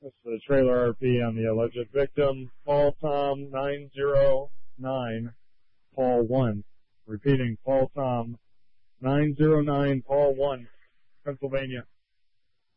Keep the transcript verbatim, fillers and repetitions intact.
This is the trailer R P on the alleged victim, Paul Tom nine zero nine Paul one. Repeating, Paul Tom nine zero nine Paul one, Pennsylvania.